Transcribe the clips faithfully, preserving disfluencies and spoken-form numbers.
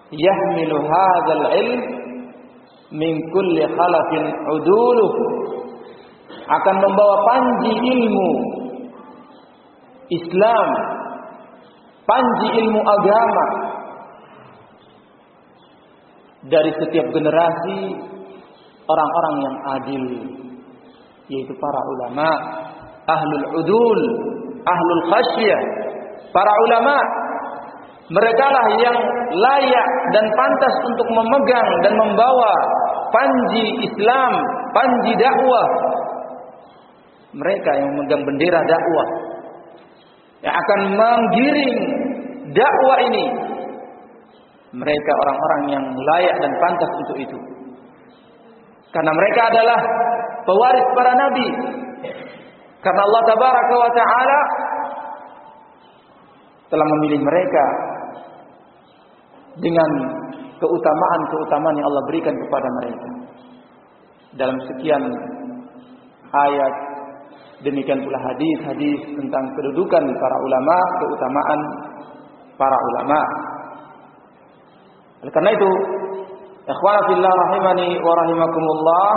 yahmilu hadzal ilm min kulli khalafin uduluh, akan membawa panji ilmu Islam, panji ilmu agama dari setiap generasi orang-orang yang adil, yaitu para ulama, ahlul udul, ahlul khasyah. Para ulama, merekalah yang layak dan pantas untuk memegang dan membawa panji Islam, panji dakwah. Mereka yang memegang bendera dakwah, yang akan menggiring dakwah ini. Mereka orang-orang yang layak dan pantas untuk itu, karena mereka adalah pewaris para nabi. Karena Allah Tabaraka wa Ta'ala telah memilih mereka dengan keutamaan-keutamaan yang Allah berikan kepada mereka dalam sekian ayat. Demikian pula hadis-hadis tentang kedudukan para ulama, keutamaan para ulama. Oleh karena itu, ikhwan fillah rahimani wa rahimakumullah,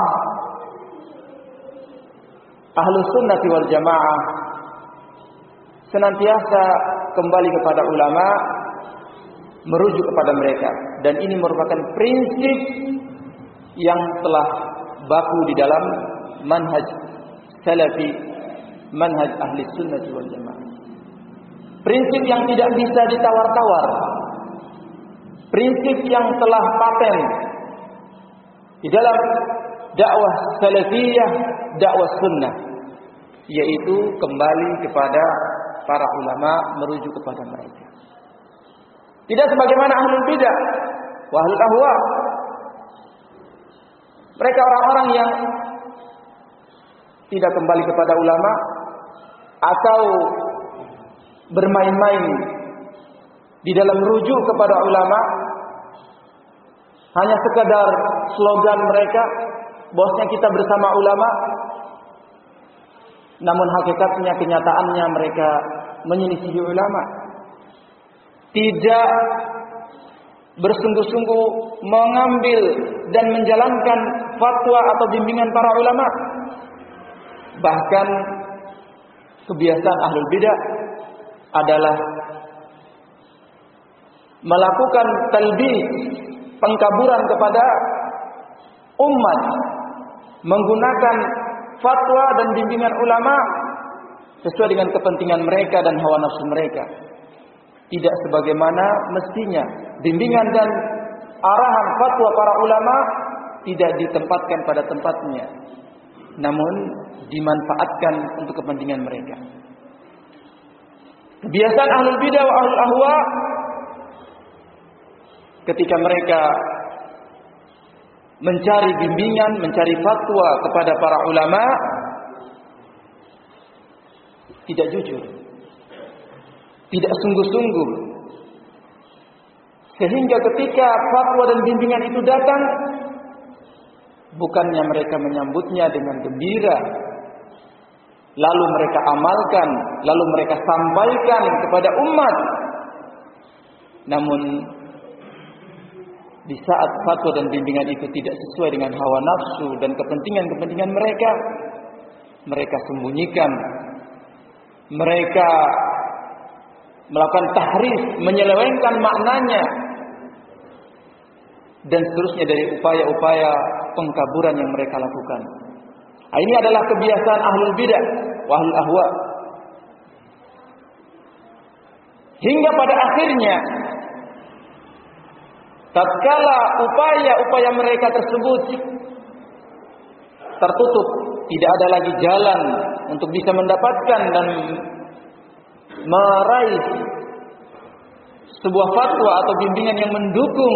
Ahlus Sunnah wal Jamaah senantiasa kembali kepada ulama, merujuk kepada mereka, dan ini merupakan prinsip yang telah baku di dalam manhaj salafi, manhaj ahli sunnah wal jamaah. Prinsip yang tidak bisa ditawar-tawar, prinsip yang telah paten di dalam dakwah salafiyah, dakwah sunnah, yaitu kembali kepada para ulama, merujuk kepada mereka. Tidak sebagaimana ahlul bidah wa ahlul ahwa. Mereka orang-orang yang tidak kembali kepada ulama atau bermain-main di dalam rujuk kepada ulama, hanya sekadar slogan mereka, bahwasanya kita bersama ulama, namun hakikatnya, kenyataannya mereka menyelisihi ulama, tidak bersungguh-sungguh mengambil dan menjalankan fatwa atau bimbingan para ulama. Bahkan kebiasaan ahlul bidah adalah melakukan talbis, pengkaburan kepada umat, menggunakan fatwa dan bimbingan ulama sesuai dengan kepentingan mereka dan hawa nafsu mereka. Tidak sebagaimana mestinya. Bimbingan dan arahan fatwa para ulama tidak ditempatkan pada tempatnya, namun dimanfaatkan untuk kepentingan mereka. Kebiasaan ahlul bidah wa ahlul ahwa, ketika mereka mencari bimbingan, mencari fatwa kepada para ulama, tidak jujur, tidak sungguh-sungguh, sehingga ketika fatwa dan bimbingan itu datang, bukannya mereka menyambutnya dengan gembira, lalu mereka amalkan, lalu mereka sampaikan kepada umat, namun di saat fatwa dan bimbingan itu tidak sesuai dengan hawa nafsu dan kepentingan-kepentingan mereka, mereka sembunyikan, mereka melakukan tahrif, menyelewengkan maknanya, dan seterusnya dari upaya-upaya pengkaburan yang mereka lakukan. Ini adalah kebiasaan ahlul bidah wa ahlul ahwa. Hingga pada akhirnya, tatkala upaya-upaya mereka tersebut tertutup, tidak ada lagi jalan untuk bisa mendapatkan dan meraih sebuah fatwa atau bimbingan yang mendukung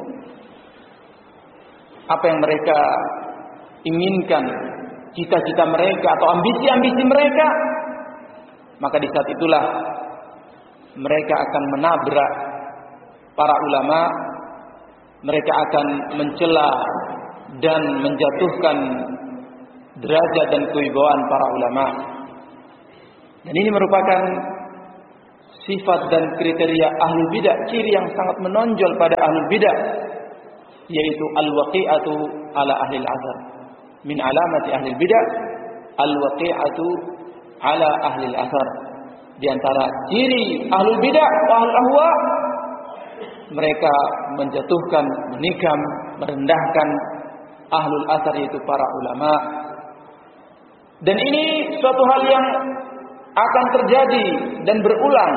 apa yang mereka inginkan, cita-cita mereka atau ambisi-ambisi mereka, maka di saat itulah mereka akan menabrak para ulama, mereka akan mencela dan menjatuhkan derajat dan kewibawaan para ulama. Dan ini merupakan sifat dan kriteria ahli bidah, ciri yang sangat menonjol pada ahli bidah, yaitu al-waqi'atu ala ahli al-'azar. Min alamati ahli bidah al-waqi'atu ala ahli al-'azar. Di antara ciri ahli bidah wa ahli ahwa, mereka menjatuhkan, menikam, merendahkan ahlul athar, yaitu para ulama. Dan ini suatu hal yang akan terjadi dan berulang.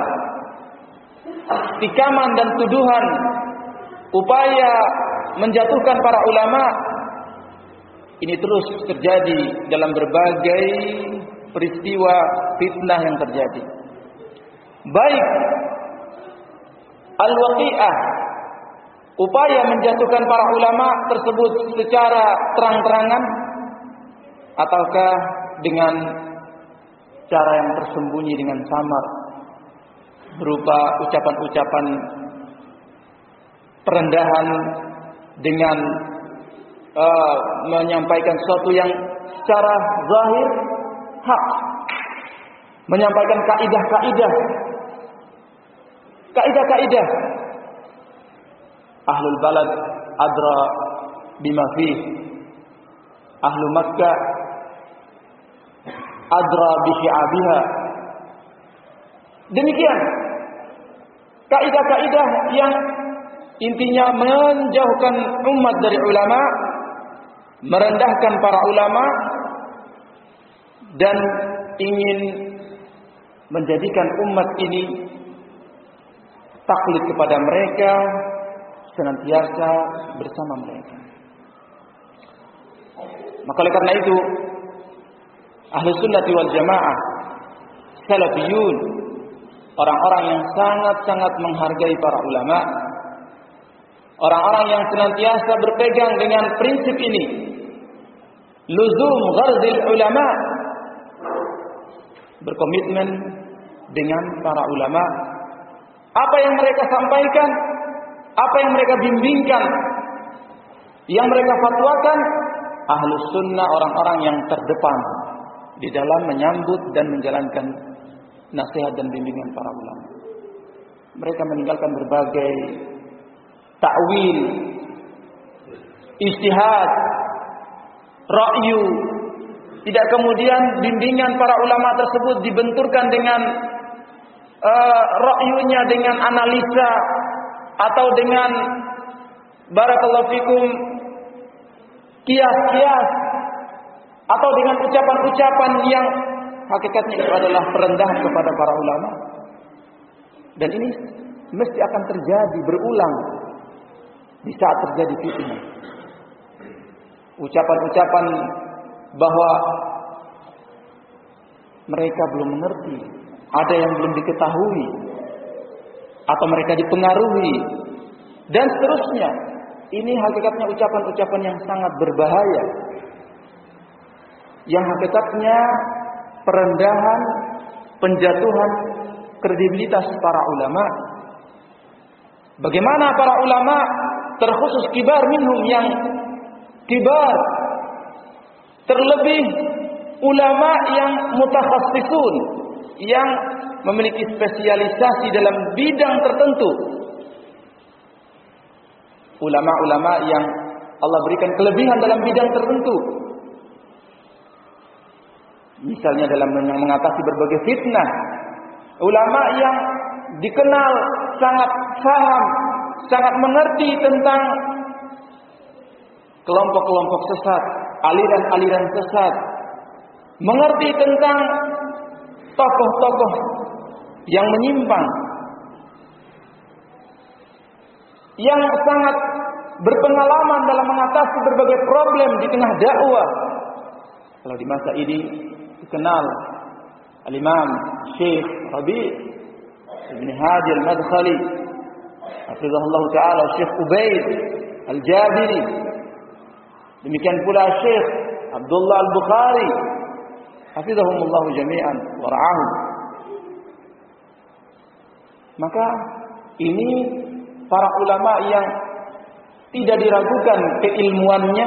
Tikaman dan tuduhan, upaya menjatuhkan para ulama, ini terus terjadi dalam berbagai peristiwa fitnah yang terjadi. Baik al-waqi'ah, upaya menjatuhkan para ulama tersebut secara terang-terangan, ataukah dengan cara yang tersembunyi dengan samar, berupa ucapan-ucapan perendahan dengan uh, menyampaikan sesuatu yang secara zahir hak, menyampaikan kaidah-kaidah, kaidah-kaidah. Ahlul balad adra bima fih, ahlu Makkah adra bi syi'abiha. Demikian kaidah-kaidah yang intinya menjauhkan umat dari ulama, merendahkan para ulama, dan ingin menjadikan umat ini taklid kepada mereka, senantiasa bersama mereka. Maka oleh karena itu, Ahlus Sunnati wal Jamaah, Salafiyun, orang-orang yang sangat-sangat menghargai para ulama, orang-orang yang senantiasa berpegang dengan prinsip ini, luzum gharzil ulama, berkomitmen dengan para ulama. Apa yang mereka sampaikan, apa yang mereka bimbingkan, yang mereka fatwakan, Ahlus Sunnah orang-orang yang terdepan di dalam menyambut dan menjalankan nasihat dan bimbingan para ulama. Mereka meninggalkan berbagai ta'wil, ijtihad, ra'yu. Tidak kemudian bimbingan para ulama tersebut dibenturkan dengan uh, ra'yunya, dengan analisa, atau dengan barakallahu fikum kias-kias, atau dengan ucapan-ucapan yang hakikatnya itu adalah perendahan kepada para ulama. Dan ini mesti akan terjadi berulang di saat terjadi fitnah. Ucapan-ucapan bahwa mereka belum mengerti, ada yang belum diketahui, atau mereka dipengaruhi, dan seterusnya. Ini hakikatnya ucapan-ucapan yang sangat berbahaya, yang hakikatnya perendahan, penjatuhan kredibilitas para ulama. Bagaimana para ulama, terkhusus kibar minhum, yang kibar, terlebih ulama yang mutakhassisun, yang memiliki spesialisasi dalam bidang tertentu. Ulama-ulama yang Allah berikan kelebihan dalam bidang tertentu. Misalnya dalam mengatasi berbagai fitnah. Ulama yang dikenal sangat paham, sangat mengerti tentang kelompok-kelompok sesat, aliran-aliran sesat, mengerti tentang tokoh-tokoh yang menyimpang, yang sangat berpengalaman dalam mengatasi berbagai problem di tengah dakwah. Kalau di masa ini dikenal Al-Imam Syekh Rabi' Ibn Hadi Al-Madkhali, hafizahullah ta'ala, Syekh Ubaid Al-Jabiri, demikian pula Syekh Abdullah Al-Bukhari, hafizahumullah jami'an wa ra'ahum. Maka ini para ulama yang tidak diragukan keilmuannya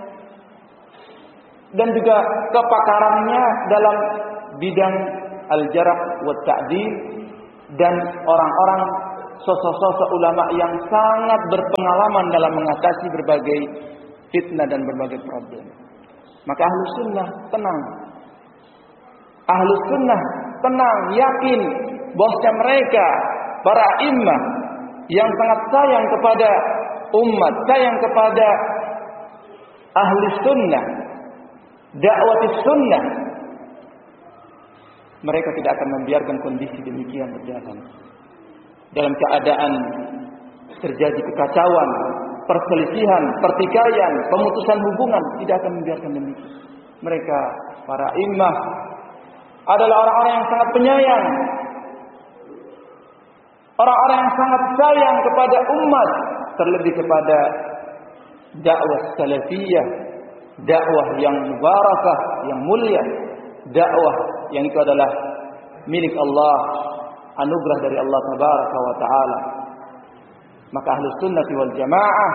dan juga kepakarannya dalam bidang al-jarh wa ta'dil, dan orang-orang sosok-sosok ulama yang sangat berpengalaman dalam mengatasi berbagai fitnah dan berbagai problem. Maka Ahlus Sunnah tenang. Ahlus Sunnah tenang, yakin bahwa mereka para imam yang sangat sayang kepada umat, sayang kepada ahli sunnah, dakwah sunnah. Mereka tidak akan membiarkan kondisi demikian berjalan. Dalam keadaan terjadi kekacauan, perselisihan, pertikaian, pemutusan hubungan, tidak akan membiarkan demikian. Mereka para imam adalah orang-orang yang sangat penyayang, orang-orang yang sangat sayang kepada umat, terlebih kepada dakwah salafiyah, dakwah yang mubarakah, yang mulia, dakwah yang itu adalah milik Allah, anugerah dari Allah tabaraka wa taala. Maka Ahlus Sunnah wal Jamaah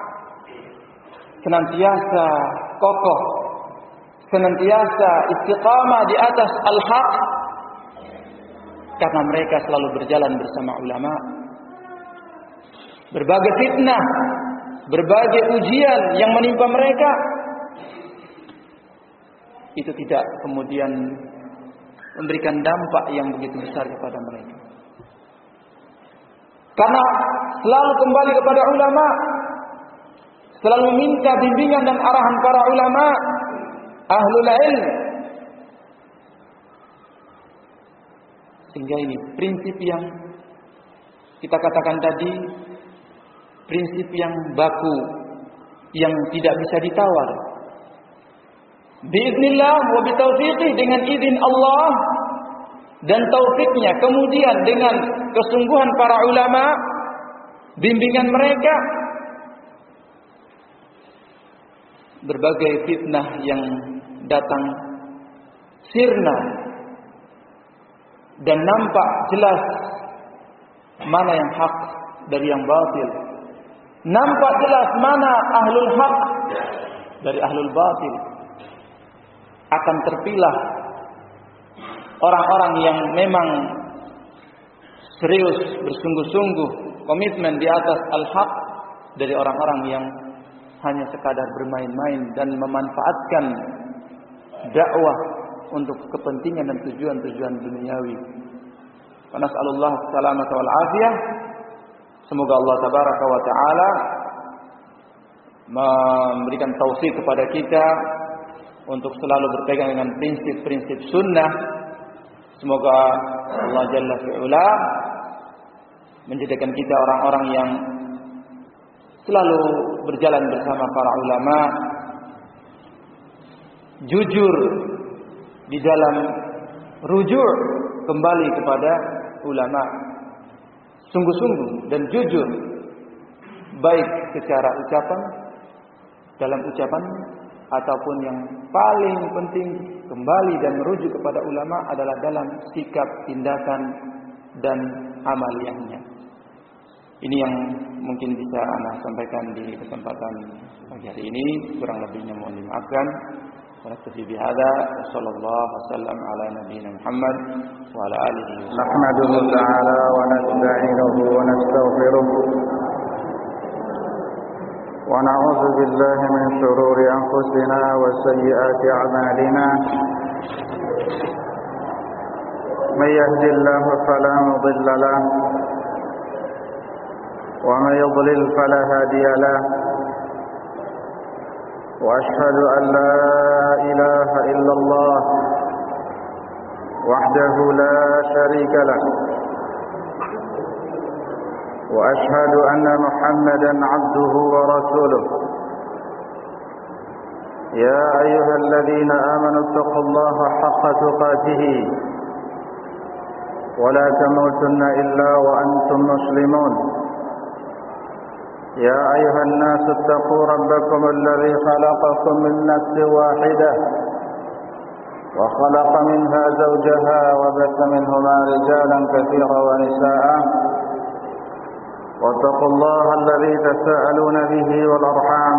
senantiasa kokoh, senantiasa istiqamah di atas al-haq, karena mereka selalu berjalan bersama ulama. Berbagai fitnah, berbagai ujian yang menimpa mereka, itu tidak kemudian memberikan dampak yang begitu besar kepada mereka. Karena selalu kembali kepada ulama, selalu meminta bimbingan dan arahan para ulama, ahlul ilm. Sehingga ini prinsip yang kita katakan tadi, prinsip yang baku, yang tidak bisa ditawar. Biiznillah wa bitaufiqih, dengan izin Allah dan taufiknya, kemudian dengan kesungguhan para ulama, bimbingan mereka, berbagai fitnah yang datang sirna dan nampak jelas mana yang hak dari yang batil, nampak jelas mana ahlul haq dari ahlul batil. Akan terpilah orang-orang yang memang serius, bersungguh-sungguh, komitmen di atas al-haq, dari orang-orang yang hanya sekadar bermain-main dan memanfaatkan dakwah untuk kepentingan dan tujuan-tujuan duniawi. Wa nas'alullah salamata wal afiyah. Semoga Allah tabaraka wa taala memberikan taufik kepada kita untuk selalu berpegang dengan prinsip-prinsip sunnah. Semoga Allah Jalla fi'ula menjadikan kita orang-orang yang selalu berjalan bersama para ulama, jujur di dalam rujuk kembali kepada ulama, sungguh-sungguh dan jujur, baik secara ucapan, dalam ucapan, ataupun yang paling penting kembali dan merujuk kepada ulama adalah dalam sikap, tindakan, dan amaliyahnya. Ini yang mungkin bisa Ana sampaikan di kesempatan pagi hari ini. Kurang lebihnya mohon dimaafkan. ونكتفي بهذا وصلى الله وسلم على نبينا محمد وعلى آله وصحبه. نحمده تعالى ونستعينه ونستغفره ونعوذ بالله من شرور أنفسنا وسيئات أعمالنا. من يهد الله فلا مضل له ومن يضلل فلا هادي له. وأشهد أن لا إله إلا الله وحده لا شريك له. وأشهد أن محمدا عبده ورسوله. يا أيها الذين آمنوا اتقوا الله حق تقاته ولا تموتن إلا وأنتم مسلمون. يا أيها الناس اتقوا ربكم الذي خلقكم من نفس واحدة وخلق منها زوجها وبث منهما رجالا كثيرا ونساء. واتقوا الله الذي تساءلون به والأرحام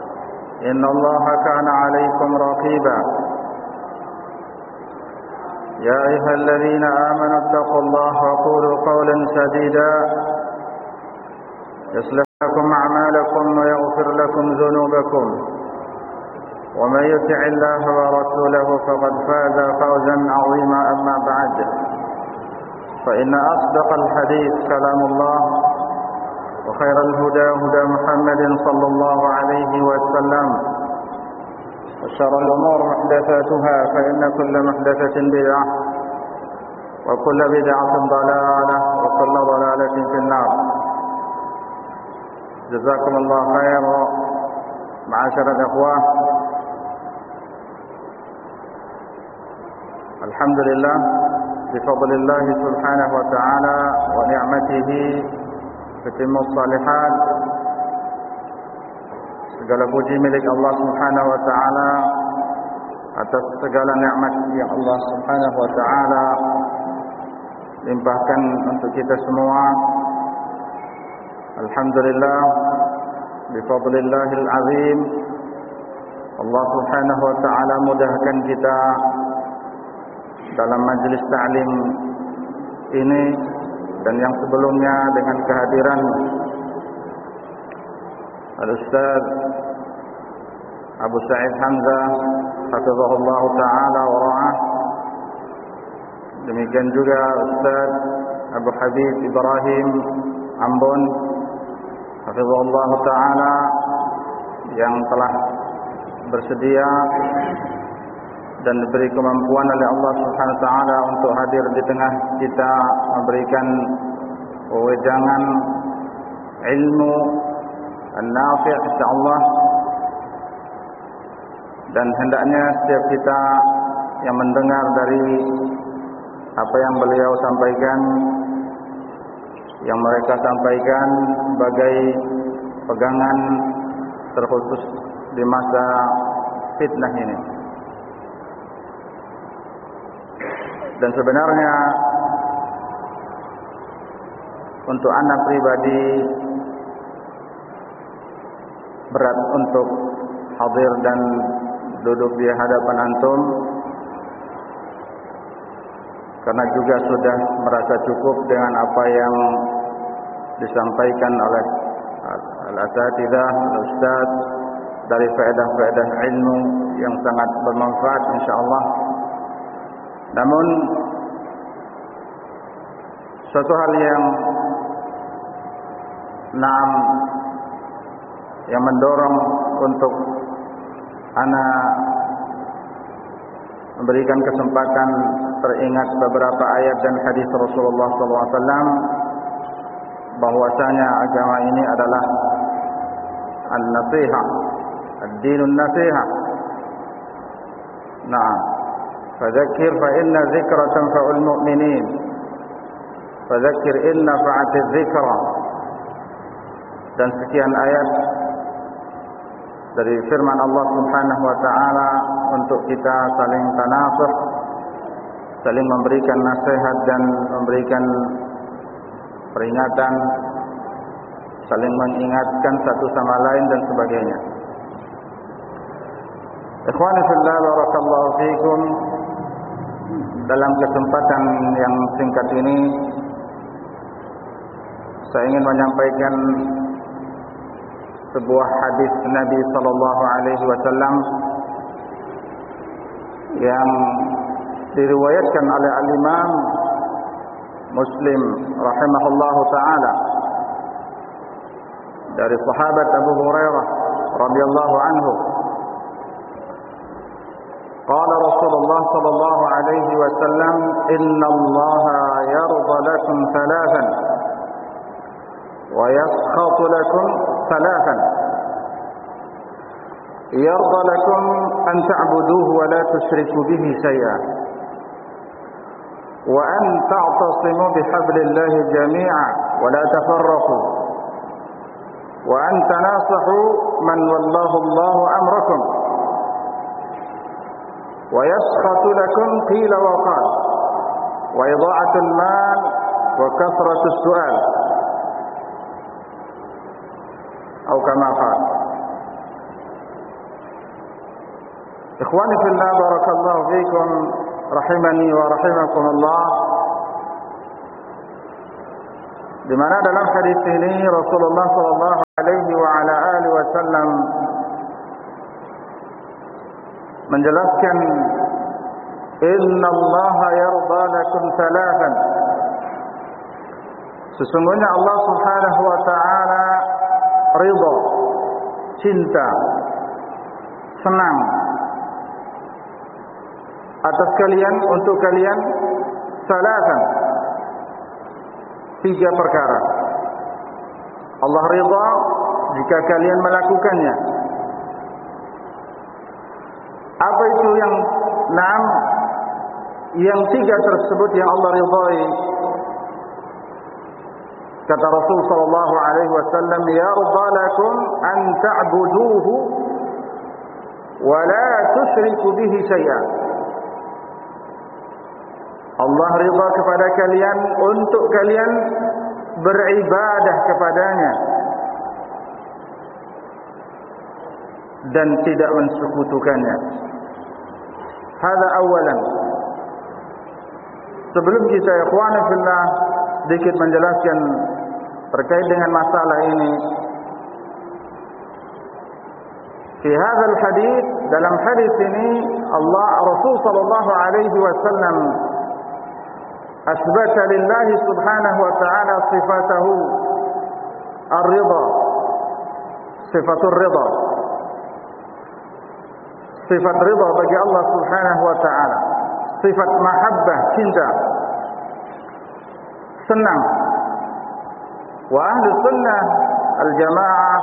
إن الله كان عليكم رقيبا. يا أيها الذين آمنوا اتقوا الله وقولوا قولا سديدا يصلح لكم أعمالكم ويغفر لكم ذنوبكم ومن يطع الله ورسوله فقد فاز فوزا عظيما. أما بعد فإن أصدق الحديث كلام الله وخير الهدى هدى محمد صلى الله عليه وسلم وشر الأمور محدثاتها فإن كل محدثة بدعة وكل بدعة ضلالة وكل ضلالة في النار. جزاكم الله خير معاشر الإخوة. الحمد لله بفضل الله سبحانه وتعالى ونعمته تتم الصالحات. Segala puji milik Allah Subhanahu wa taala atas segala nikmat yang Allah Subhanahu wa taala limpahkan untuk kita semua. Alhamdulillah bifadlillahil azim, Allah Subhanahu wa taala mudahkan kita dalam majlis ta'lim ini dan yang sebelumnya dengan kehadiran Al-Ustaz Abu Sa'id Hamzah hafizahullah ta'ala wa ra'ah. Demikian juga Ustaz Abu Habib Ibrahim Ambon hafizahullah ta'ala yang telah bersedia dan diberi kemampuan oleh Allah Subhanahu wa taala untuk hadir di tengah kita memberikan wejangan ilmu an-nafi' insyaallah. Dan hendaknya setiap kita yang mendengar dari apa yang beliau sampaikan, yang mereka sampaikan sebagai pegangan terkhusus di masa fitnah ini. Dan sebenarnya untuk anak pribadi berat untuk hadir dan duduk di hadapan antum, karena juga sudah merasa cukup dengan apa yang disampaikan oleh al-asatidzah, al-ustaz, dari faedah-faedah ilmu yang sangat bermanfaat insyaallah. Namun suatu hal yang naam yang mendorong untuk ana memberikan kesempatan teringat beberapa ayat dan hadis Rasulullah sallallahu alaihi wasallam bahwasanya agama ini adalah an-nasihah, ad-dinun nasihah. Naam, fadzakir fa inna dzikra tanfa'ul mu'minin, fadzakir in nafa'atiz dzikra. Dan sekian ayat dari firman Allah Subhanahu wa taala untuk kita saling tanasuh, saling memberikan nasihat dan memberikan peringatan, saling mengingatkan satu sama lain dan sebagainya. Ikhwani fillah, barakallahu fikum. Dalam kesempatan yang singkat ini saya ingin menyampaikan sebuah hadis Nabi sallallahu alaihi wasallam yang diriwayatkan oleh al-Imam Muslim rahimahullahu taala dari sahabat Abu Hurairah radhiyallahu anhu. Qala Rasulullah sallallahu alaihi wasallam, "Inna Allaha yarda lakum thalathan wa yaskhatu lakum thalathan. Yarda lakum an ta'buduhu wa la tushriku bihi shay'an, wa an ta'tasimu bihablillahi jami'an wa la tafarraqu, wa an tanasahu man wallahu Allahu amrakum, wa yaskhatu lakum qila wa qala, wa idha'atul mal wa kasratus su'al." Atau kama qala. Ikhwani fillah, barakallahu fikum. rahimani wa rahimakumullah, di mana dalam hadis ini Rasulullah sallallahu alaihi wa ala alihi wasallam menjelaskan, inna Allah yarda lakum thalathan, sesungguhnya Allah Subhanahu wa taala ridha, cinta, senang atas kalian, untuk kalian, thalathan, tiga perkara. Allah ridha jika kalian melakukannya. Apa itu yang enam? Yang tiga tersebut yang Allah ridhai. Kata Rasul sallallahu alaihi wasallam, yarda lakum an ta'buduhu wa la tusyriku bihi syai'an. Allah ridha kepada kalian untuk kalian beribadah kepadanya dan tidak mensekutukannya. Hada awalan. Sebelum kita ikhwan fillah sedikit menjelaskan terkait dengan masalah ini, fi hadzal hadis, dalam hadis ini Allah Rasul sallallahu alaihi wasallam asbata lillahi subhanahu wa ta'ala sifatahu ar-ridha, sifatur ridha, sifat ridha bagi Allah subhanahu wa ta'ala, sifat mahabbah, cinta, senang. Wa ahli sunnah al-jamaah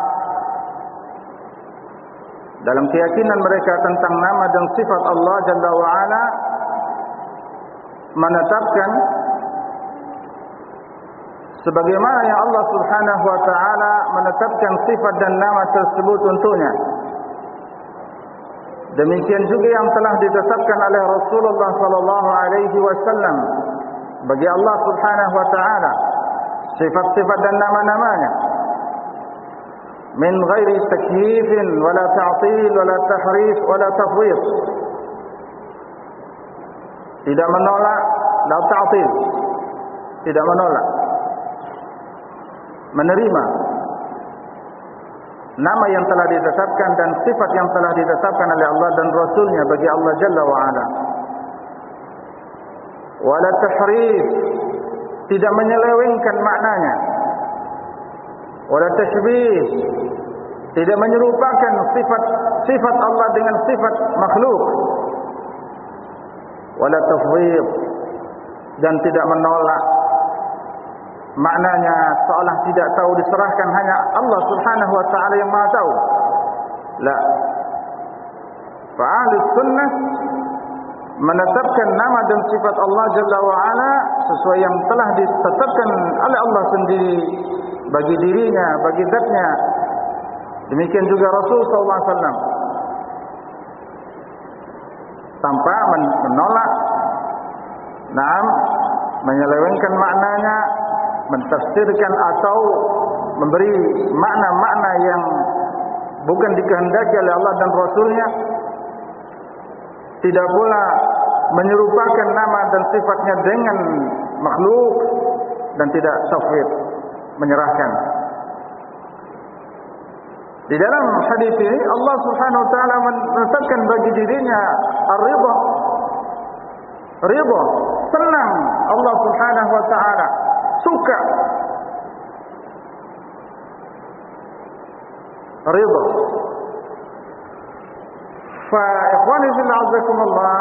dalam keyakinan mereka tentang nama dan sifat Allah Jalla wa'ala menetapkan sebagaimana yang Allah subhanahu wa ta'ala menetapkan sifat dan nama tersebut untuknya. Demikian juga yang telah ditetapkan oleh Rasulullah sallallahu alaihi wasallam bagi Allah subhanahu wa ta'ala, sifat-sifat dan nama-namanya, min ghairi takyifin wala ta'til wala tahrif wala tafwid, tidak menolak, la ta'til, tidak menolak, menerima nama yang telah ditetapkan dan sifat yang telah ditetapkan oleh Allah dan Rasulnya bagi Allah Jalla wa'ala. Wala tahrif, tidak menyelewengkan maknanya. Wala tashbih, tidak menyerupakan sifat sifat Allah dengan sifat makhluk. Wala tafwid, dan tidak menolak maknanya seolah tidak tahu, diserahkan hanya Allah subhanahu wa ta'ala yang maha tahu. La. Fa ahli sunnah menetapkan nama dan sifat Allah Jalla wa'ala sesuai yang telah ditetapkan oleh Allah sendiri bagi dirinya, bagi zatnya. Demikian juga Rasul sallallahu alaihi wasallam, tanpa menolak, naam, menyelewengkan maknanya, mentafsirkan atau memberi makna-makna yang bukan dikehendaki oleh Allah dan Rasulnya. Tidak pula menyerupakan nama dan sifatnya dengan makhluk, dan tidak tafwid, menyerahkan. Di dalam hadis ini Allah Subhanahu wa taala menetapkan bagi dirinya ar-ridha, ridha, senang Allah Subhanahu wa taala, suka, ridha. Fa ikhwani fillah azakumullah,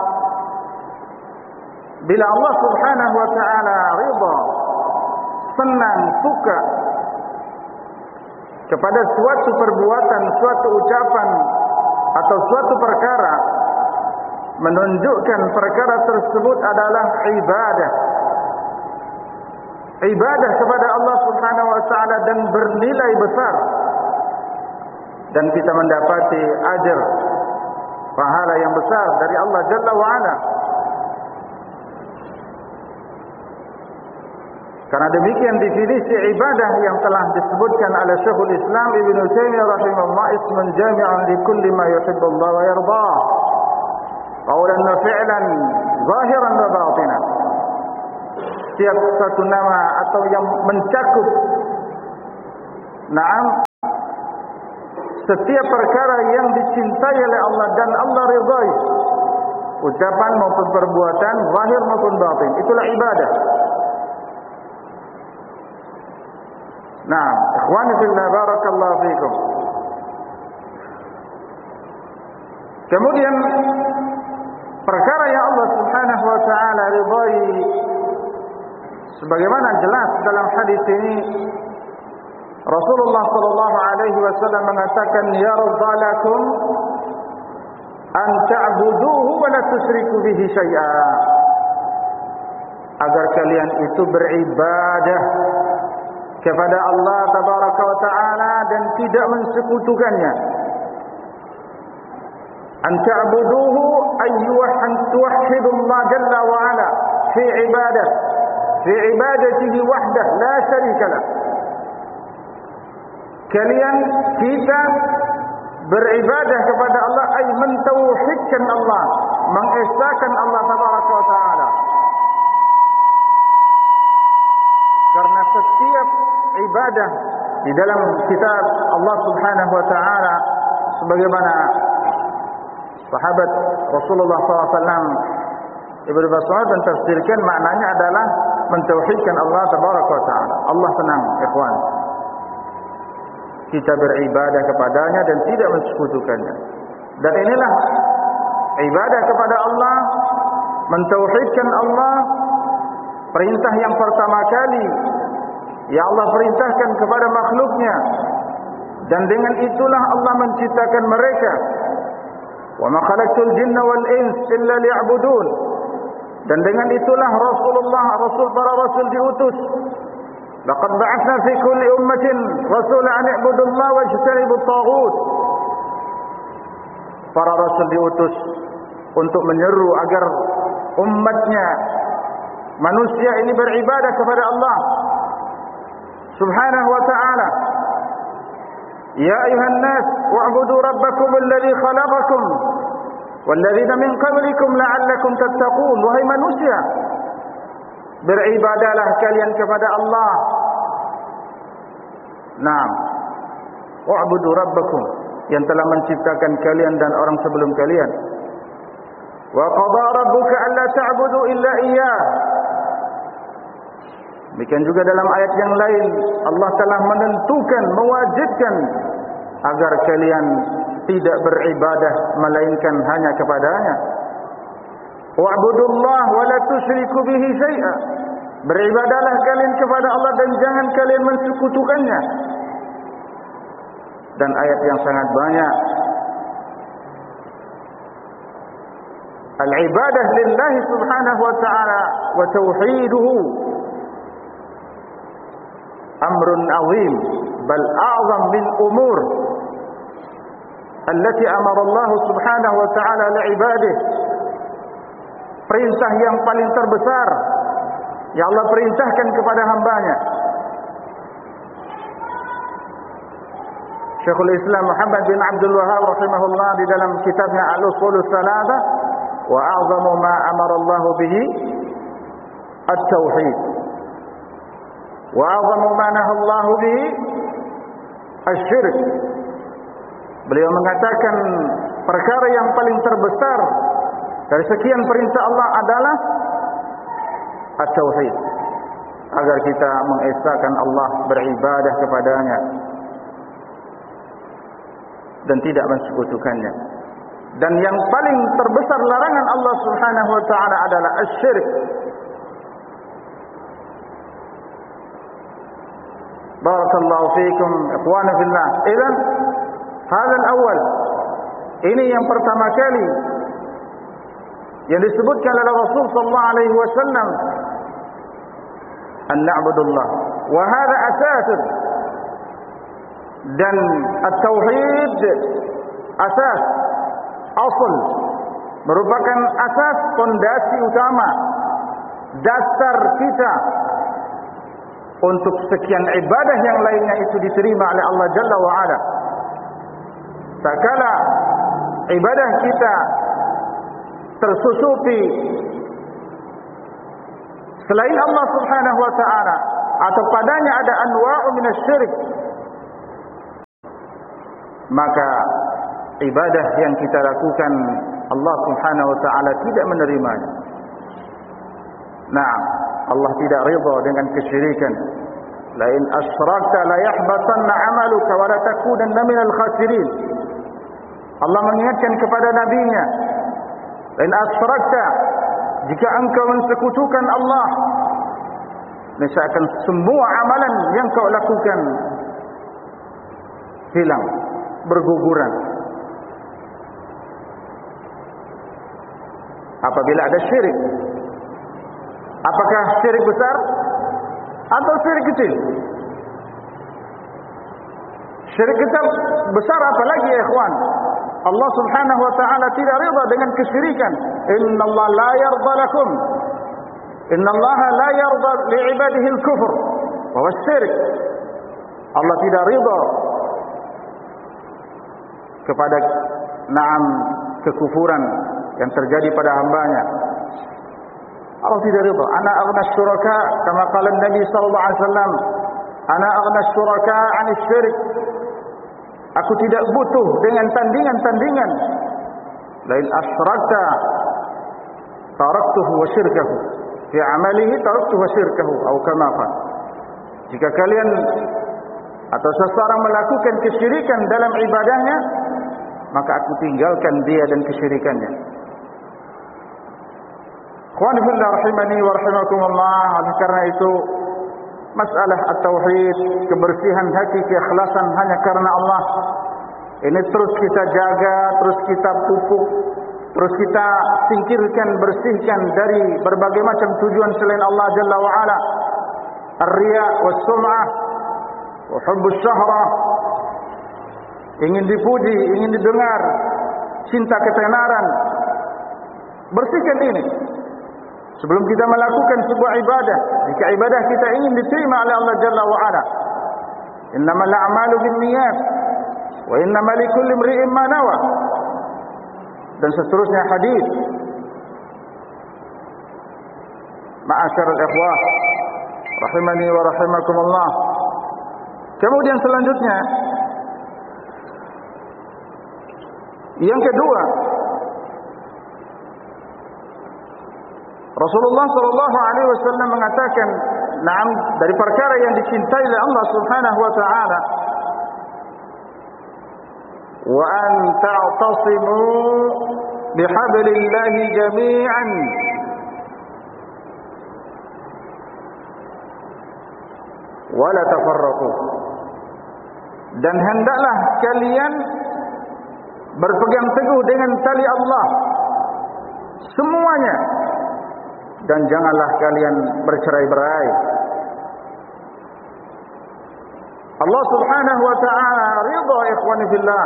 bila Allah Subhanahu wa taala ridha, senang, suka kepada suatu perbuatan, suatu ucapan atau suatu perkara, menunjukkan perkara tersebut adalah ibadah. Ibadah kepada Allah Subhanahu wa taala dan bernilai besar, dan kita mendapati ajar, pahala yang besar dari Allah Jalla wa Ala. Karena demikian definisi ibadah yang telah disebutkan oleh Syekhul Islam Ibnu Taimiyah rahimahullah, ismun jami'un li kulli ma yuhibbu Allah wa yardah, qawlan wa fi'lan zahiran wa batinan. Setiap satu nama atau yang mencakup Naam setiap perkara yang dicintai oleh Allah dan Allah ridai, ucapan maupun perbuatan, zahir maupun batin, itulah ibadah. Nah, ikhwani fillah, barakallahu fikum. Kemudian perkara yang Allah Subhanahu wa taala ridai, sebagaimana jelas dalam hadis ini, Rasulullah sallallahu alaihi wasallam mengatakan, "Yarda lakum an ta'buduhu wa la tusyriku bihi syai'a." Agar kalian itu beribadah kepada Allah tabaraka wa taala dan tidak mensekutukannya. An ta'buduhu ayyuhan tuwahhidullah jalla wa ala fi ibadah fi ibadatihi wahdah la syarika lah. Kalian, kita beribadah kepada Allah ay mentauhidkan Allah, mengesahkan Allah tabaraka wa taala. Karena setiap ibadah di dalam kitab Allah Subhanahu wa taala, sebagaimana sahabat Rasulullah sallallahu alaihi wasallam Ibnu Mas'ud mentafsirkan, maknanya adalah mentauhidkan Allah tabaraka wa taala. Allah senang, ikhwan, kita beribadah kepadanya dan tidak mensekutukannya. Dan inilah ibadah kepada Allah, mentauhidkan Allah, perintah yang pertama kali yang Allah perintahkan kepada makhluknya. Dan dengan itulah Allah menciptakan mereka. Wa ma khalaqtul jinna wal ins illa liya'budun. Dan dengan itulah Rasulullah, Rasul para Rasul diutus. Laqad ba'athna fi kulli ummatin rasulan an i'budu Allah wa ijtanibu at-taghut. Para Rasul diutus untuk menyeru agar umatnya, manusia ini beribadah kepada Allah Subhanahu wa ta'ala. Ya ayuhan nas, wa'budu rabbakum alladhi khalaqakum walladzina min qablikum la'allakum tattaqun. Wahai manusia, beribadahlah kalian kepada Allah. Naam. Wa'budu rabbakum, yang telah menciptakan kalian dan orang sebelum kalian. Wa qada rabbuka alla ta'budu illa iyyah. Demikian juga dalam ayat yang lain, Allah telah menentukan, mewajibkan agar kalian tidak beribadah melainkan hanya kepadanya. Wa'budullah wa la tusyriku bihi syai'a. Beribadahlah kalian kepada Allah dan jangan kalian mensekutukannya. Dan ayat yang sangat banyak. Al-ibadah lillahi subhanahu wa ta'ala wa tauhiduhu amrun azim, bal a'zam min umur allati amara Allah subhanahu wa ta'ala li'ibadihi. Perintah yang paling terbesar yang Allah perintahkan kepada hambanya. Syekhul Islam Muhammad bin Abdul Wahhab rahimahullah di dalam kitabnya Al-Ushul Tsalatsa, wa a'zamu ma amara Allah bihi at-tauhid, wa a'zamu ma nahaa Allah bihi asy-syirk. Beliau mengatakan perkara yang paling terbesar dari sekian perintah Allah adalah at-tauhid, agar kita mengesahkan Allah, beribadah kepadanya dan tidak mensekutukannya. Dan yang paling terbesar larangan Allah Subhanahu wa taala adalah asy-syirk. Barakallahu fiikum ikhwana fillah. Idzan hadha al-awwal, ini yang pertama kali yang disebutkan oleh Rasul sallallahu alaihi wasallam, an na'budullah wa hadha asasun. Dan at-tauhid asas, asal, merupakan asas, fondasi utama, dasar kita untuk sekian ibadah yang lainnya itu diterima oleh Allah Jalla wa Ala. Tak kala ibadah kita tersusupi selain Allah Subhanahu wa taala atau padanya ada anwa'u minasyirik, maka ibadah yang kita lakukan Allah Subhanahu wa taala tidak menerimanya. Nah, Allah tidak ridha dengan kesyirikan. La in asyrakta la yahbatanna 'amaluka wa la takunanna minal khasirin. Allah mengingatkan kepada nabinya, la in asyrakta, jika engkau mensekutukan Allah, misalkan semua amalan yang kau lakukan hilang, berguguran. Apabila ada syirik, apakah syirik besar atau syirik kecil? Syirik kecil besar apalagi ya ikhwan. Allah Subhanahu wa taala tidak ridha dengan kesyirikan. Innallaha la yarda lakum. Innallaha la yarda li'ibadihi al-kufr wa huwa asy-syirk. Allah tidak ridha kepada na'am kekufuran yang terjadi pada hambanya. Allah tidak ridha. Ana aghna syuraka, kama qala Nabi sallallahu alaihi wasallam, ana aghna syuraka 'an asy-syirk. Aku tidak butuh dengan tandingan-tandingan. Lain asyrakta taraktuhu wa syirkahu fi amalihi taraktuhu wa syirkahu atau kama qala. Jika kalian atau seseorang melakukan kesyirikan dalam ibadahnya, maka aku tinggalkan dia dan kesyirikannya. Ikhwani fillah rahimani wa rahimakumullah. Karena itu masalah at-tauhid, kebersihan hati, keikhlasan hanya karena Allah, ini terus kita jaga, terus kita pupuk, terus kita singkirkan, bersihkan dari berbagai macam tujuan selain Allah Jalla wa Ala. Ar-riya was-sum'ah wa hubbus syahrah, ingin dipuji, ingin didengar, cinta ketenaran. Bersihkan ini sebelum kita melakukan sebuah ibadah. Jika ibadah kita ingin diterima oleh Allah Jalla wa Ala, innamal a'malu binniyat wa innamal likulli imri'in ma nawa, dan seterusnya hadis. Ma'asyiral ikhwah rahimani wa rahimakumullah. Kemudian selanjutnya, yang kedua, Rasulullah sallallahu alaihi wasallam mengatakan, "Na'am, dari perkara yang dicintai oleh Allah Subhanahu wa taala, wa an ta'tasimu bihablillahi jami'an wa la tafarraqu." Dan hendaklah kalian berpegang teguh dengan tali Allah semuanya, dan janganlah kalian bercerai-berai. Allah Subhanahu wa taala ridha ikhwani fillah,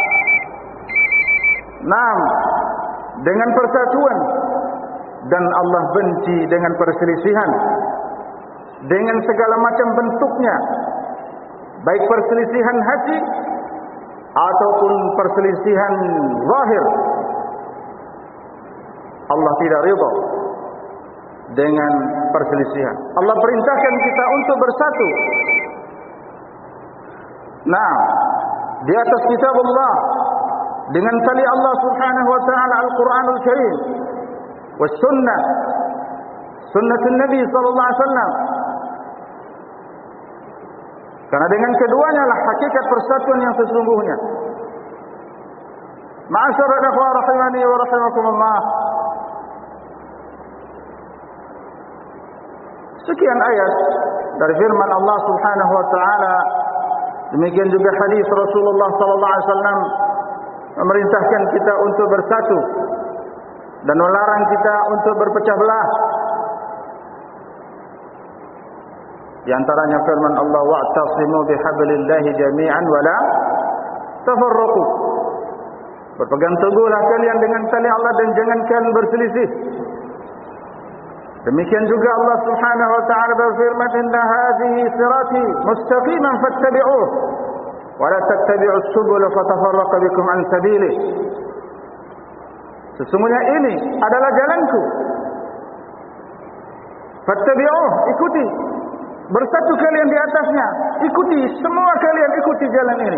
naam, dengan persatuan, dan Allah benci dengan perselisihan dengan segala macam bentuknya, baik perselisihan hati ataupun perselisihan zahir. Allah tidak ridha dengan perselisihan. Allah perintahkan kita untuk bersatu. Nah, di atas kitab Allah, dengan tali Allah Subhanahu wa taala Al-Qur'anul Karim, was sunnah, sunnatul Nabi sallallahu alaihi wasallam. Karena dengan keduanya lah hakikat persatuan yang sesungguhnya. Ma'asyiral ikhwah rahimani wa rahimakumullah. Sekian ayat dari firman Allah Subhanahu wa taala, demikian juga hadis Rasulullah sallallahu alaihi wasallam memerintahkan kita untuk bersatu dan melarang kita untuk berpecah belah. Di antaranya firman Allah, wa'tasimu bihablillahi jami'an wa la tafarraqu. Berpegang teguhlah kalian dengan tali Allah dan jangan kalian berselisih. Demikian juga Allah Subhanahu wa taala berfirman, inna hadhihi sirati mustaqiman fattabi'uh wa la tattabi'us subula fatafarraqa bikum an sabilih. Sesungguhnya ini adalah jalanku, fattabi'uh, ikuti. Bersatu kalian di atasnya, ikuti, semua kalian ikuti jalan ini.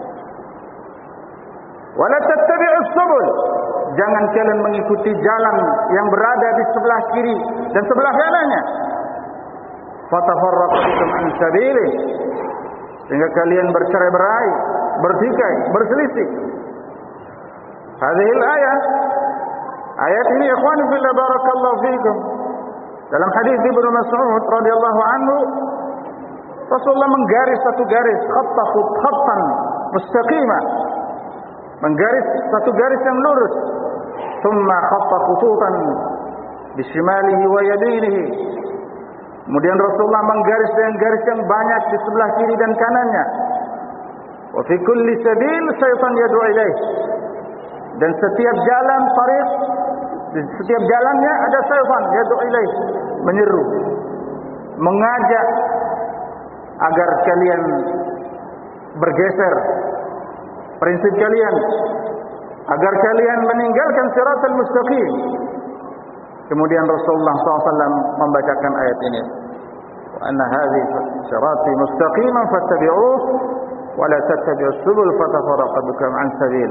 Wala tattabi'us subul, jangan kalian mengikuti jalan yang berada di sebelah kiri dan sebelah kanannya. Fatafarraqu bikum an sabilih, sehingga kalian bercerai-berai, bertikai, berselisih. Hadhil ayat, ayat ini ikhwan fillah barakallahu fikum. Dalam hadis Ibnu Mas'ud radhiyallahu anhu, Rasulullah menggaris satu garis, khatta khattan mustaqimah, menggaris satu garis yang lurus. Thumma khatta khututan bishimalihi wa yaminihi. Kemudian Rasulullah menggaris dengan garis yang banyak di sebelah kiri dan kanannya. Wa fi kulli sabil syaitan yad'u ilaih. Dan setiap jalan tariq, di setiap jalannya ada syaitan yad'u ilaih, menyeru, mengajak agar kalian bergeser prinsip kalian, agar kalian meninggalkan siratal mustaqim. Kemudian Rasulullah shallallahu alaihi wasallam membacakan ayat ini, wa anna hadhihi sirati mustaqiman fattabi'uh wa la tattabi'us subul fatafarraqa bikum an sabil.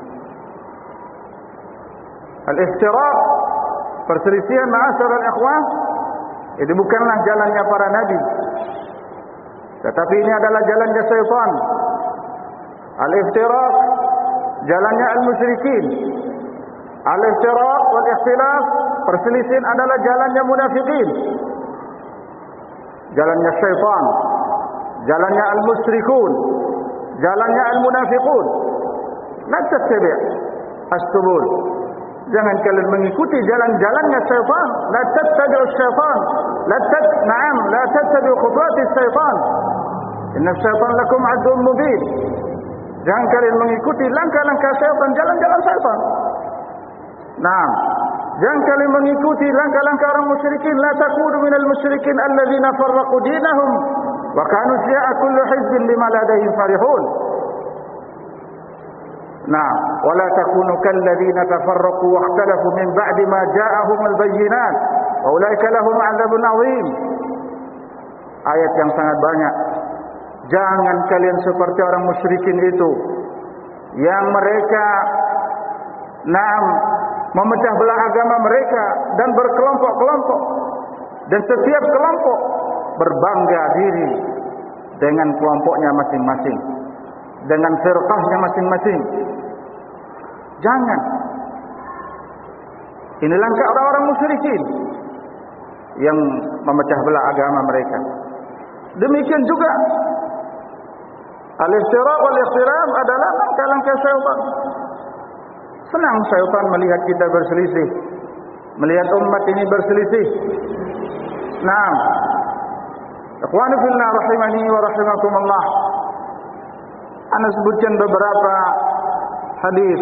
Al-iftiraq, perselisihan ma'asyiral ikhwan, itu bukanlah jalannya para nabi, tetapi ini adalah jalannya syaitan. Al-iftiraq, jalannya al-musyrikin. Al-iftiraq wal ikhtilaf, perselisihan adalah jalannya munafikin, jalannya syaitan, jalannya al-musyrikun, jalannya al-munafiqun. La tattabi' as-subul, jangan kalian mengikuti jalan-jalannya syaitan. La tattabi'u syaitan, la tat na'am la tattabi'u khutuwati syaitan, inna syaitan lakum aduwwun mubin. Jangan kalian mengikuti langkah-langkah syaitan, jalan-jalan syaitan. Nah, jangan kalian mengikuti langkah-langkah orang musyrikin. La takunu minal musyrikin alladzina farraqu dinahum wa kanu syi'a kullu hizbin bima ladayhim farihun. Nah, wala takunu kalladzina tafarraqu wa ikhtalafu min ba'di ma ja'ahumul bayyinat wa ulaika lahum 'adzabun 'adzim. Ayat yang sangat banyak. Jangan kalian seperti orang musyrikin itu yang mereka naam memecah belah agama mereka dan berkelompok-kelompok, dan setiap kelompok berbangga diri dengan kelompoknya masing-masing, dengan firqahnya masing-masing. Jangan. Ini langkah orang-orang musyrikin yang memecah belah agama mereka. Demikian juga al-iftiraq wal ikhtilaf adalah langkah-langkah syaitan. Senang syaitan melihat kita berselisih, melihat umat ini berselisih. Naam. Ikhwani fillah rahimani wa rahimakumullah. Ana sebutkan beberapa hadis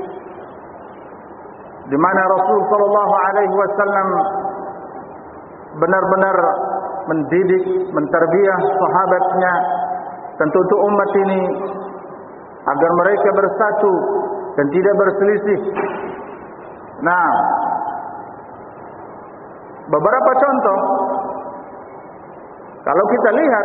di mana Rasul sallallahu alaihi wasallam benar-benar mendidik, menterbiah sahabatnya, tentu untuk umat ini agar mereka bersatu dan tidak berselisih. Nah, beberapa contoh kalau kita lihat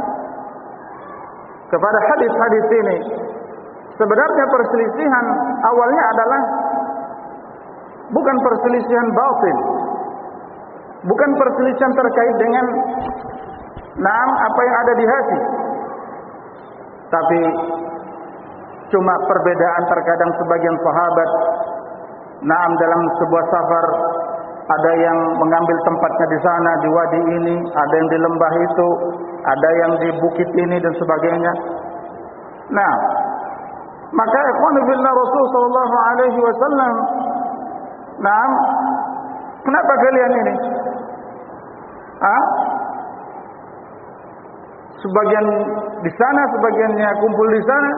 kepada hadis-hadis ini, sebenarnya perselisihan awalnya adalah bukan perselisihan batin, bukan perselisihan terkait dengan naam apa yang ada di hati, tapi cuma perbedaan terkadang sebagian sahabat naam dalam sebuah safar, ada yang mengambil tempatnya di sana di wadi ini, ada yang di lembah itu, ada yang di bukit ini dan sebagainya. Nah, maka ikhwanu fillah Rasul sallallahu alaihi wasallam, naam, kenapa kalian ini? Ah? Sebagian di sana, sebagiannya kumpul di sana.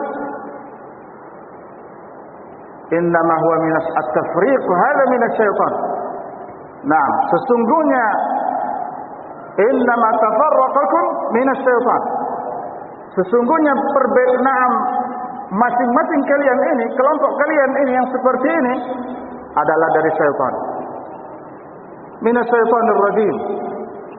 Innama huwa minas at-tafriq, hadha minas syaitan. Nah, sesungguhnya innama tafarraqakum minas syaitan. Sesungguhnya perbedaan masing-masing kalian ini, kelompok kalian ini yang seperti ini adalah dari syaitan. Minas syaitanir rajim.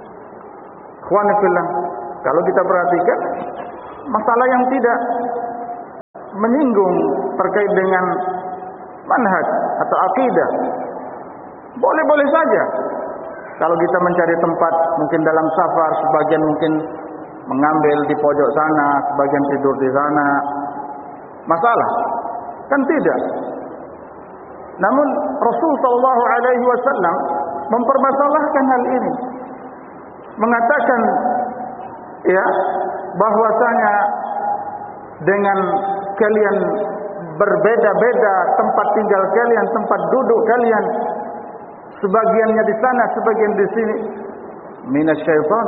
Ikhwani fillah, kalau kita perhatikan masalah yang tidak menyinggung terkait dengan manhaj atau akidah, boleh-boleh saja. Kalau kita mencari tempat, mungkin dalam safar, sebagian mungkin mengambil di pojok sana, sebagian tidur di sana, masalah? Kan tidak. Namun Rasul sallallahu alaihi wasallam mempermasalahkan hal ini, mengatakan ya bahwasanya dengan kalian berbeda-beda tempat tinggal kalian, tempat duduk kalian, sebagiannya di sana, sebagian di sini, minasyaitan.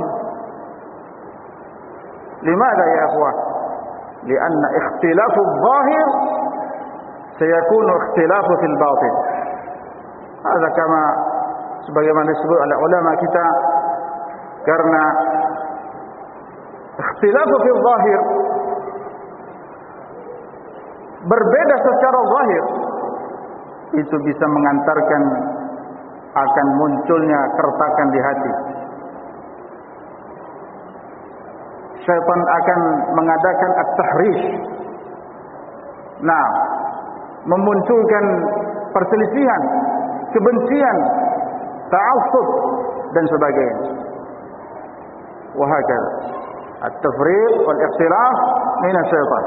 Limadha ya akhwah? Lianna ikhtilafu adh-dhahir sayakunu ikhtilafu fil batin. Hadza kama sebagaimana disebut oleh ulama kita, karena ikhtilafu fil zahir, berbeda secara zahir, itu bisa mengantarkan akan munculnya keretakan di hati. Syaitan akan mengadakan at-tahrish. Nah, memunculkan perselisihan, kebencian, ta'assub dan sebagainya. Wa hakadha at-tafriq wal ikhtilaf min asy-syaitan.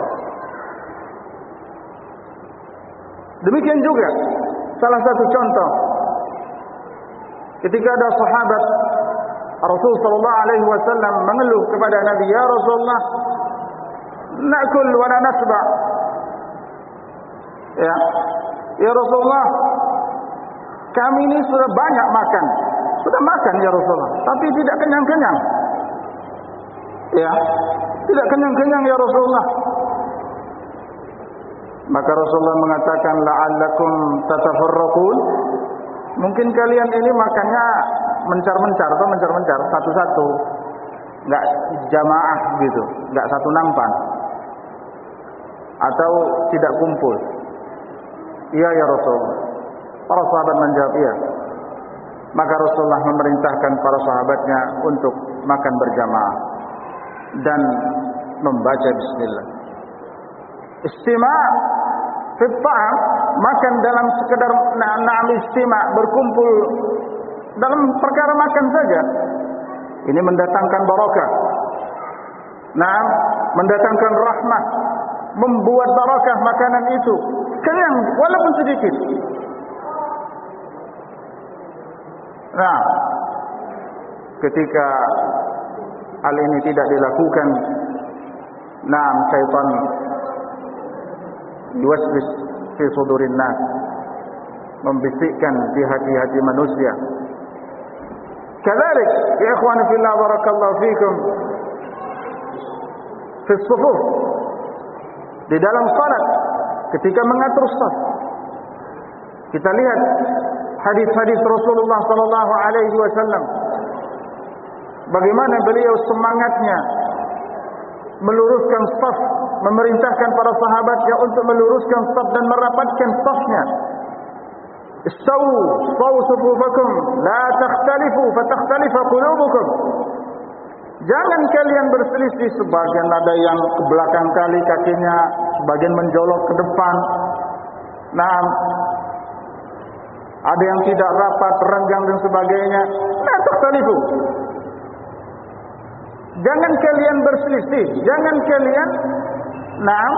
Demikian juga salah satu contoh, ketika ada sahabat Rasul sallallahu alaihi wasallam mengeluh kepada Nabi, ya Rasulullah, na'kul wa la nasba. Ya, ya Rasulullah, kami ini sudah banyak makan, sudah makan ya Rasulullah, tapi tidak kenyang-kenyang. Ya, tidak kenyang-kenyang ya Rasulullah. Maka Rasulullah mengatakan, la'allakum tatafarraqun. Mungkin kalian ini makannya mencar-mencar atau mencar-mencar, satu-satu, enggak jamaah gitu, enggak satu nampan, atau tidak kumpul. Iya ya Rasulullah. Para sahabat menjawab iya. Maka Rasulullah memerintahkan para sahabatnya untuk makan berjamaah dan membaca bismillah. Istima' fi ta'am, makan dalam sekedar na'am istima', berkumpul dalam perkara makan saja, ini mendatangkan barakah. Nah, mendatangkan rahmat, membuat barakah makanan itu, kenyang walaupun sedikit. Nah, ketika hal ini tidak dilakukan, nah, syaitan yuwaswis fi sudurin nas, membisikkan di hati-hati manusia. Kadzalik ya ikhwan fillah, barakallahu fikum, fi sufuf, di dalam salat ketika mengatur shaf, kita lihat hadis-hadis Rasulullah sallallahu alaihi wasallam, bagaimana beliau semangatnya meluruskan shaf, memerintahkan para sahabatnya untuk meluruskan shaf dan merapatkan shafnya. Istawu, istawu sufufakum, la takhtalifu fatakhtalifa qulubukum. Jangan kalian berselisih, sebagian ada yang ke belakang kali kakinya, sebagian menjolok ke depan. Nah, ada yang tidak rapat, renggang dan sebagainya. La takhtalifu. Jangan kalian berselisih, jangan kalian nah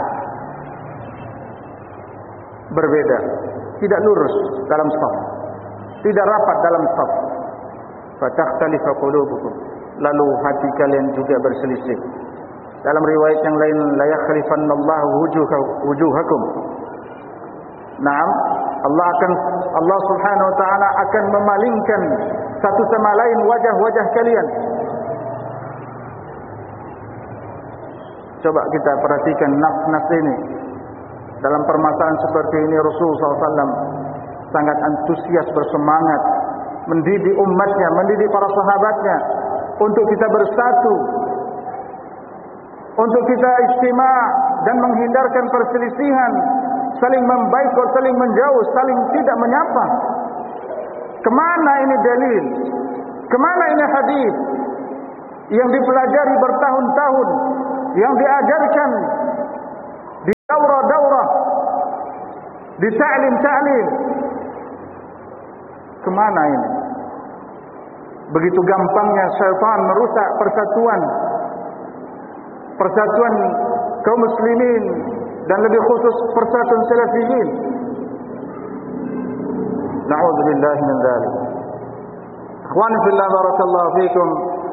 berbeda, tidak lurus dalam shaf, tidak rapat dalam shaf. Fatakhtalifa qulubukum, lalu hati kalian juga berselisih. Dalam riwayat yang lain, la yakhlifannallahu wujuhakum. Naam, Allah akan Allah Subhanahu wa taala akan memalingkan satu sama lain wajah-wajah kalian. Coba kita perhatikan nas-nas ini. Dalam permasalahan seperti ini Rasulullah sallallahu alaihi wasallam sangat antusias, bersemangat mendidik umatnya, mendidik para sahabatnya untuk kita bersatu, untuk kita istima' dan menghindarkan perselisihan, saling membaikot, saling menjauh, saling tidak menyapa. Kemana ini dalil? Kemana ini hadis? yang dipelajari bertahun-tahun, yang diajarkan di daurah-daurah, di ta'lim-ta'lim. Kemana ini? Begitu gampangnya syaitan merusak persatuan persatuan kaum muslimin dan lebih khusus persatuan salafiyin. Na'udzubillahi min dzalik. Ikhwani fillah, barakallahu fikum.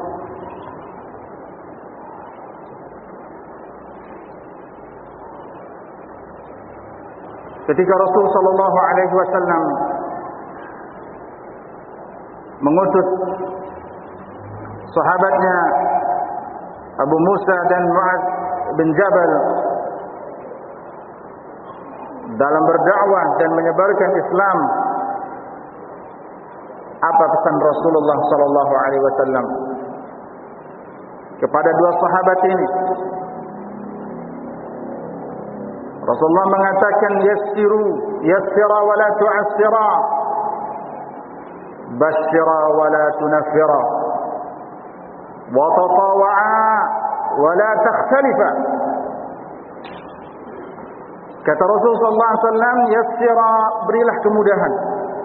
Ketika Rasul sallallahu alaihi wasallam mengutus sahabatnya Abu Musa dan Mu'adz bin Jabal dalam berdakwah dan menyebarkan Islam, apa pesan Rasulullah sallallahu alaihi wasallam kepada dua sahabat ini? Rasulullah mengatakan, yassiru yassira wa la tu'assira, basyira wa la tunaffira, wa tatawa'a wa la takhtalifa. Kata Rasul sallallahu alaihi wasallam, yassira, berilah kemudahan.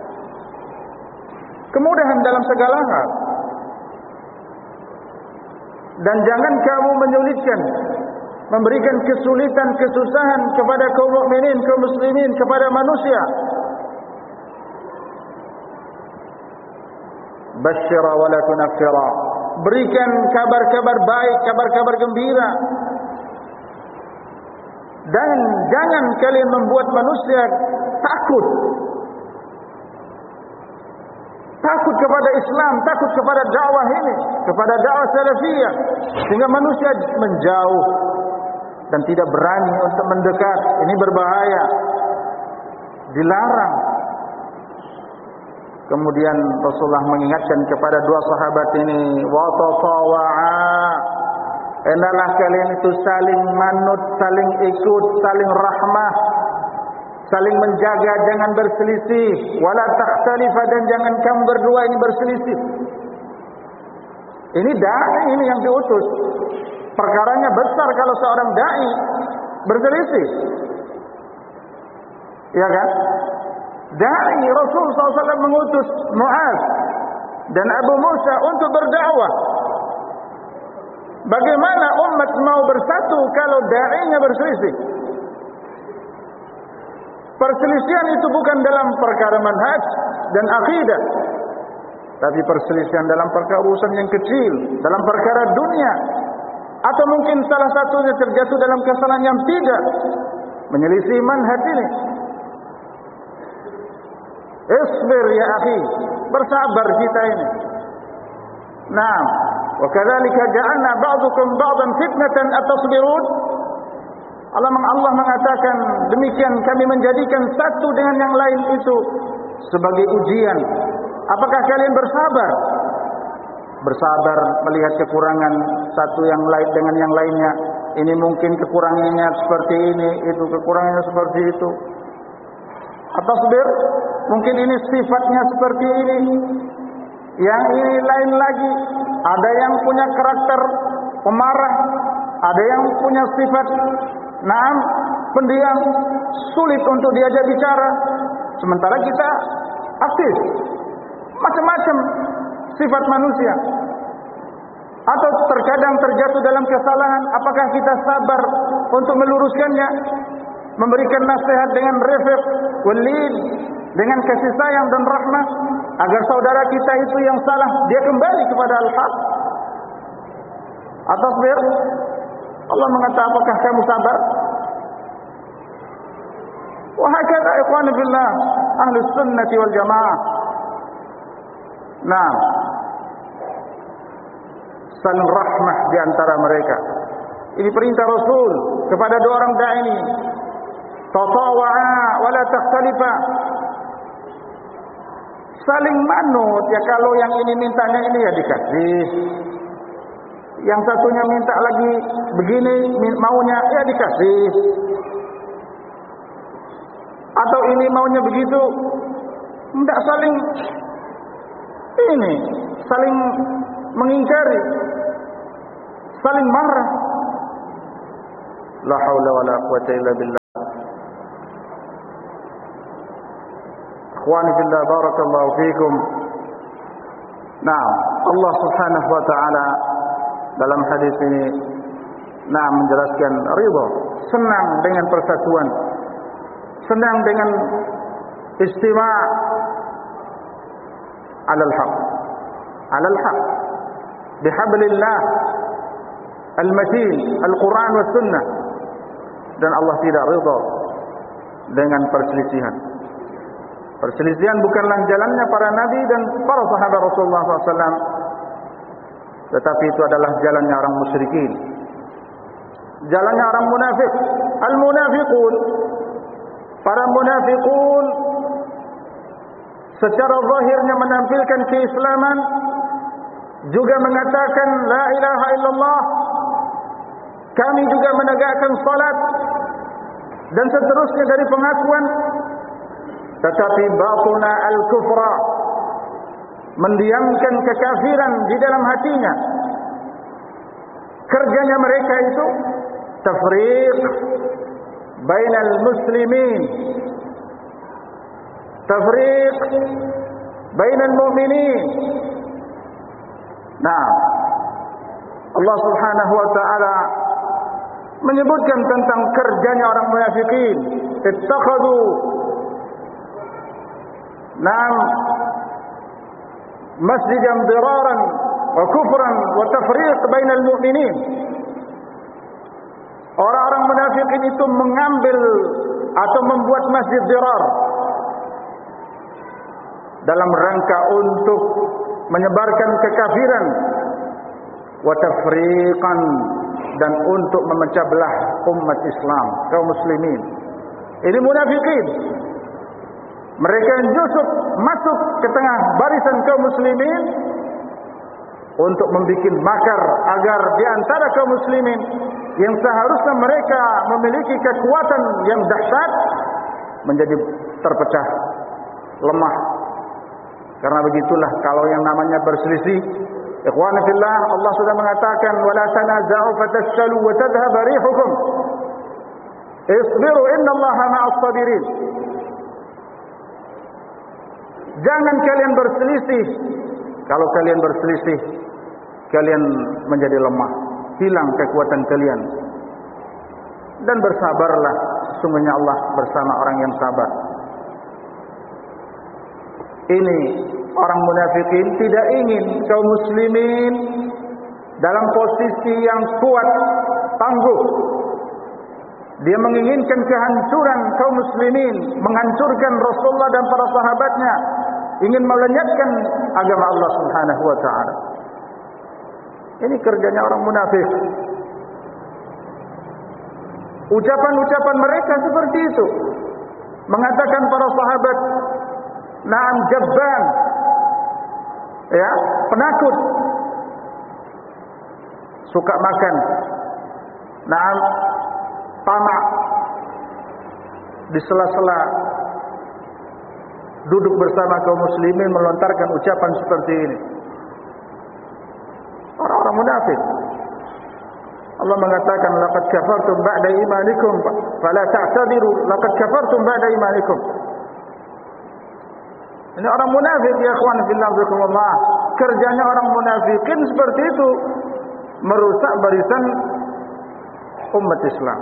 Kemudahan dalam segala hal. Dan jangan kamu menyulitkan, memberikan kesulitan, kesusahan kepada kaum mukminin, kaum muslimin, kepada manusia. Basyira wa la tunaffira, berikan kabar-kabar baik, kabar-kabar gembira. Dan jangan kalian membuat manusia takut. Takut kepada Islam, takut kepada dakwah ini, kepada dakwah salafiyah, sehingga manusia menjauh dan tidak berani untuk mendekat. Ini berbahaya, dilarang. Kemudian Rasulullah mengingatkan kepada dua sahabat ini, wa tatawa'a, hendaklah kalian itu saling manut, saling ikut, saling rahmah, saling menjaga, jangan berselisih. Wala takhtalifa, dan jangan kamu berdua ini berselisih. Ini dai ini yang diutus. Perkaranya besar kalau seorang dai berselisih, ya kan? Dai Rasul sallallahu alaihi wasallam mengutus Mu'adz dan Abu Musa untuk berdakwah. Bagaimana umat mau bersatu kalau dai-nya berselisih? Perselisihan itu bukan dalam perkara manhaj dan akidah, tapi perselisihan dalam perkara urusan yang kecil, dalam perkara dunia, atau mungkin salah satunya terjatuh dalam kesalahan yang tidak menyelisih manhaj ini. Isbir ya akhi, bersabar kita ini. Naam, wa kadzalika ja'alna ba'dukum ba'dan fitnatan atasbirun. Allah Allah mengatakan, demikian kami menjadikan satu dengan yang lain itu sebagai ujian. Apakah kalian bersabar? Bersabar melihat kekurangan satu yang lain dengan yang lainnya. Ini mungkin kekurangannya seperti ini, itu kekurangannya seperti itu. Atasbir, mungkin ini sifatnya seperti ini, yang ini lain lagi. Ada yang punya karakter pemarah, ada yang punya sifat naam pendiam, sulit untuk diajak bicara. Sementara kita aktif, macam-macam sifat manusia. Atau terkadang terjatuh dalam kesalahan, apakah kita sabar untuk meluruskannya, memberikan nasihat dengan rifq walid, dengan kasih sayang dan rahmah, agar saudara kita itu yang salah dia kembali kepada al-haq? Atasbir, Allah mengatakan, apakah kamu sabar? Wa hakadha ikhwani fillah ahli sunnati wal jamaah. Nah, saling rahmah di antara mereka. Ini perintah Rasul kepada dua orang dai ini. Tatawa'a wa la takhtalifa. Saling manut, ya kalau yang ini mintanya ini ya dikasih. Yang satunya minta lagi begini maunya ya dikasih. Atau ini maunya begitu. Tidak saling ini, saling mengingkari. saling marah. La haula wala quwwata illa billah. Ikhwani fillah, barakallahu fikum. Nah, Allah Subhanahu wa taala dalam hadis ini nah menjelaskan ridha, senang dengan persatuan, senang dengan istima' alal haq, alal haq bihablillah al-matin, al-Quran was sunnah. Dan Allah tidak ridha dengan perselisihan. Perselisihan bukanlah jalannya para nabi dan para sahabat Rasulullah shallallahu alaihi wasallam, tetapi itu adalah jalannya orang musyrikin, jalannya orang munafik. Al-munafiqun, para munafiqun secara zahirnya menampilkan keislaman, juga mengatakan la ilaha illallah, kami juga menegakkan salat, dan seterusnya dari pengakuan, tetapi batuna al-kufra, mendiamkan kekafiran di dalam hatinya. Kerjanya mereka itu tafriq bainal muslimin, tafriq bainal mu'minin. Nah, Allah Subhanahu wa taala menyebutkan tentang kerjanya orang munafikin. Ittakhadhu Naam masjidan diraran wa kufran wa tafriq bainal mu'minin. Orang-orang munafikin itu mengambil atau membuat masjid dirar dalam rangka untuk menyebarkan kekafiran, wa tafriqan, dan untuk memecah belah umat Islam, kaum muslimin. Ini munafikin. Mereka yang nyusup masuk ke tengah barisan kaum muslimin untuk membuat makar agar di antara kaum muslimin yang seharusnya mereka memiliki kekuatan yang dahsyat menjadi terpecah, lemah. Karena begitulah kalau yang namanya berselisih, ikhwani fillah, Allah sudah mengatakan wala tanaza'u fatafshalu wa tadhhab rihukum. Isbiru innallaha ma'as sabirin. Jangan kalian berselisih. Kalau kalian berselisih, kalian menjadi lemah, hilang kekuatan kalian. Dan bersabarlah, sesungguhnya Allah bersama orang yang sabar. Ini orang munafikin tidak ingin kaum muslimin dalam posisi yang kuat, tangguh. Dia menginginkan kehancuran kaum muslimin, menghancurkan Rasulullah dan para sahabatnya, ingin melenyapkan agama Allah Subhanahu wa taala. Ini kerjanya orang munafik. Ucapan-ucapan mereka seperti itu, mengatakan para sahabat na'am jabban, ya, penakut, suka makan, na'am tamak, di sela-sela duduk bersama kaum muslimin melontarkan ucapan seperti ini. Orang-orang munafik. Allah mengatakan laqad kafartum ba'da imanikum fala ta'tadiru laqad kafartum ba'da imanikum. Ini orang munafik, ya ikhwan fillah zakumullah. Kerjanya orang munafikin seperti itu, merusak barisan umat Islam.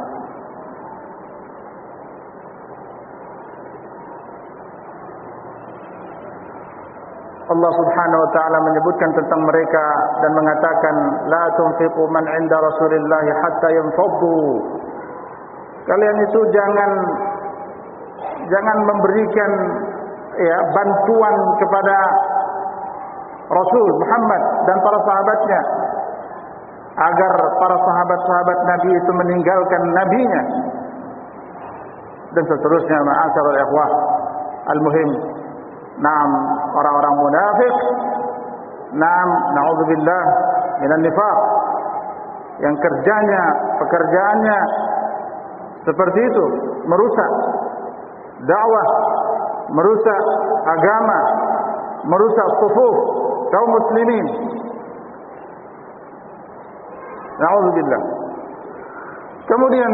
Allah Subhanahu wa taala menyebutkan tentang mereka dan mengatakan la tunfiqu man 'inda Rasulillah hatta yanfaddu. Kalian itu jangan jangan memberikan ya bantuan kepada Rasul Muhammad dan para sahabatnya agar para sahabat-sahabat Nabi itu meninggalkan nabinya dan seterusnya. Ma'asyiral ikhwah, al-muhim, naam, orang-orang munafik, naam, na'udzubillah minan nifaq, yang kerjanya, pekerjaannya seperti itu, merusak dakwah, merusak agama, merusak sufuf kaum muslimin. Na'udzubillah. Kemudian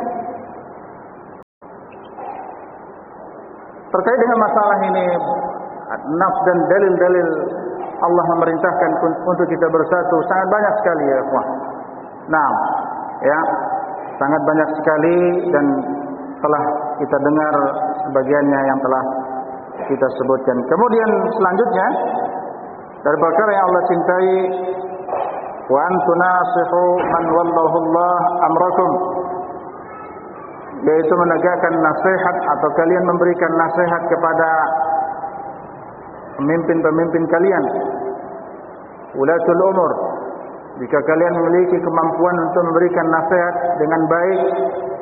terkait dengan masalah ini, nafs dan dalil-dalil Allah memerintahkan untuk kita bersatu sangat banyak sekali ya ikhwah. Nah, ya, sangat banyak sekali dan telah kita dengar sebagiannya yang telah kita sebutkan. Kemudian selanjutnya dari perkara yang Allah cintai, wa antunasihu man wallahu Allah amrakum, yaitu menegakkan nasihat atau kalian memberikan nasihat kepada pemimpin-pemimpin kalian, ulatul umur. Jika kalian memiliki kemampuan untuk memberikan nasihat dengan baik